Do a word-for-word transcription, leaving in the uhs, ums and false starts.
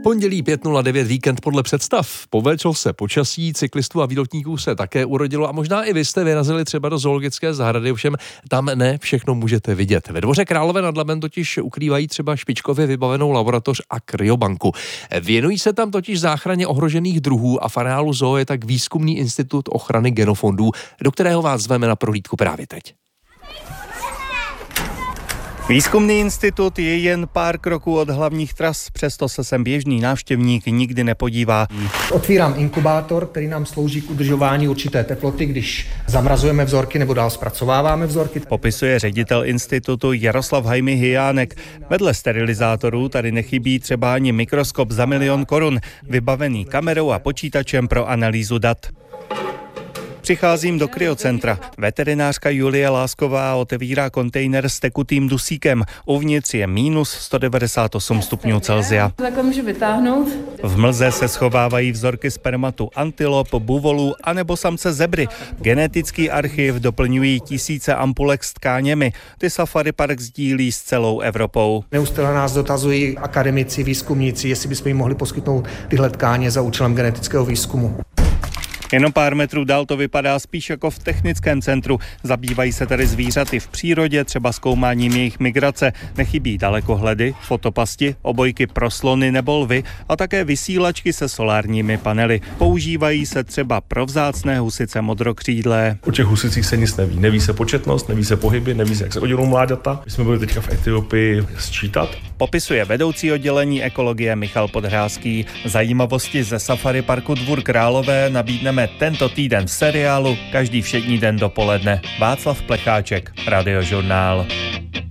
Pondělí pět nula devět, víkend podle představ. Povéčil se počasí, cyklistů a výletníků se také urodilo a možná i vy jste vyrazili třeba do zoologické zahrady, ovšem tam ne všechno můžete vidět. Ve Dvoře Králové nad Labem totiž ukrývají třeba špičkově vybavenou laboratoř a kryobanku. Věnují se tam totiž záchraně ohrožených druhů a v areálu zoo je tak výzkumný institut ochrany genofondů, do kterého vás zveme na prohlídku právě teď. Výzkumný institut je jen pár kroků od hlavních tras, přesto se sem běžný návštěvník nikdy nepodívá. Otvírám inkubátor, který nám slouží k udržování určité teploty, když zamrazujeme vzorky nebo dál zpracováváme vzorky. Popisuje ředitel institutu Jaroslav Hajmy Hyjánek. Vedle sterilizátorů tady nechybí třeba ani mikroskop za milion korun, vybavený kamerou a počítačem pro analýzu dat. Přicházím do kryocentra. Veterinářka Julie Lásková otevírá kontejner s tekutým dusíkem. Uvnitř je mínus sto devadesát osm stupňů Celsia. Takhle můžu vytáhnout. V mlze se schovávají vzorky spermatu antilop, buvolů anebo samce zebry. Genetický archiv doplňují tisíce ampulek s tkáněmi. Ty Safari Park sdílí s celou Evropou. Neustále nás dotazují akademici, výzkumníci, jestli bychom jim mohli poskytnout tyhle tkáně za účelem genetického výzkumu. Jenom pár metrů dál to vypadá spíš jako v technickém centru. Zabývají se tady zvířaty v přírodě, třeba zkoumáním jejich migrace. Nechybí dalekohledy, fotopasti, obojky pro slony nebo lvy a také vysílačky se solárními panely. Používají se třeba pro vzácné husice modrokřídlé. O těch husicích se nic neví. Neví se početnost, neví se pohyby, neví se, jak se oddělují mláďata. My jsme byli teďka v Etiopii sčítat. Popisuje vedoucí oddělení ekologie Michal Podhráský. Zajímavosti ze Safari Parku Dvůr Králové nabídneme tento týden v seriálu Každý všední den dopoledne. Václav Plecháček, Radiožurnál.